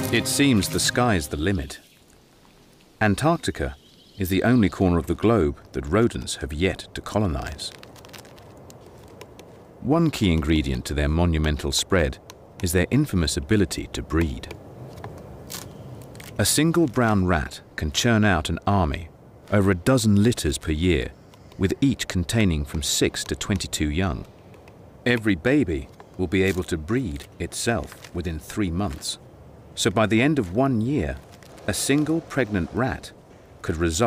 It seems the sky's the limit. Antarctica is the only corner of the globe that rodents have yet to colonize. One key ingredient to their monumental spread is their infamous ability to breed. A single brown rat can churn out an army, over a dozen litters per year, with each containing from 6 to 22 young. Every baby will be able to breed itself within 3 months. So by the end of 1 year, a single pregnant rat could result